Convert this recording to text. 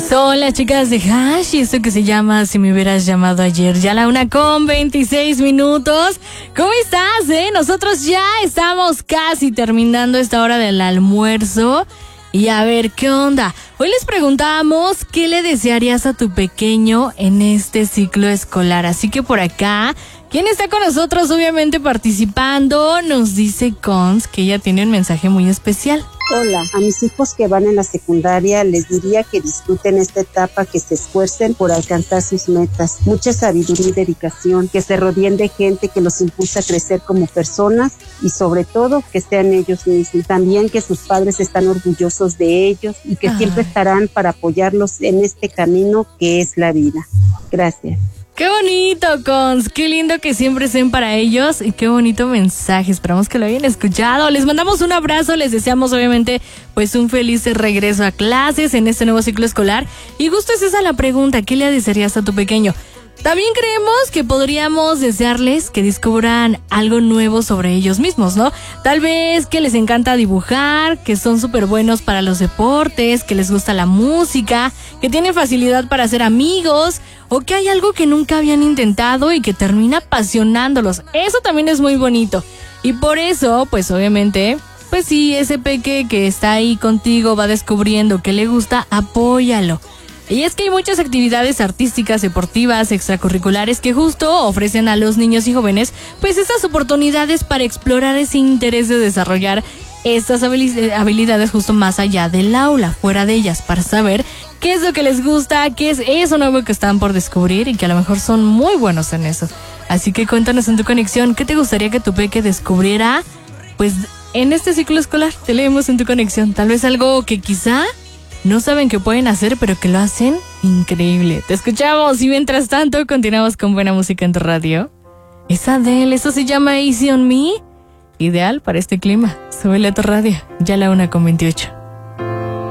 Son las chicas de Hash y esto que se llama Si me hubieras llamado ayer. Ya la 1:26. ¿Cómo estás, Nosotros ya estamos casi terminando esta hora del almuerzo. Y a ver, ¿qué onda? Hoy les preguntábamos qué le desearías a tu pequeño en este ciclo escolar. Así que por acá, ¿quién está con nosotros obviamente participando? Nos dice Cons que ella tiene un mensaje muy especial. Hola, a mis hijos que van en la secundaria les diría que disfruten esta etapa, que se esfuercen por alcanzar sus metas, mucha sabiduría y dedicación, que se rodeen de gente que los impulsa a crecer como personas y sobre todo que sean ellos mismos. También que sus padres están orgullosos de ellos y que siempre estarán para apoyarlos en este camino que es la vida. Gracias. ¡Qué bonito, Cons! ¡Qué lindo que siempre estén para ellos! Y qué bonito mensaje. Esperamos que lo hayan escuchado. Les mandamos un abrazo. Les deseamos, obviamente, pues un feliz regreso a clases en este nuevo ciclo escolar. Y justo es esa la pregunta. ¿Qué le desearías a tu pequeño? También creemos que podríamos desearles que descubran algo nuevo sobre ellos mismos, ¿no? Tal vez que les encanta dibujar, que son súper buenos para los deportes, que les gusta la música, que tienen facilidad para hacer amigos, o que hay algo que nunca habían intentado y que termina apasionándolos. Eso también es muy bonito. Y por eso, pues obviamente, pues sí, ese peque que está ahí contigo va descubriendo que le gusta, apóyalo. Y es que hay muchas actividades artísticas, deportivas, extracurriculares que justo ofrecen a los niños y jóvenes pues estas oportunidades para explorar ese interés de desarrollar estas habilidades justo más allá del aula, fuera de ellas, para saber qué es lo que les gusta, qué es eso nuevo que están por descubrir y que a lo mejor son muy buenos en eso. Así que cuéntanos en tu conexión, ¿qué te gustaría que tu peque descubriera pues en este ciclo escolar? Te leemos en tu conexión, tal vez algo que quizá no saben que pueden hacer, pero que lo hacen increíble. Te escuchamos y mientras tanto continuamos con buena música en tu radio. Es Adele, eso se llama Easy on Me. Ideal para este clima. Súbele a tu radio, ya la 1:28.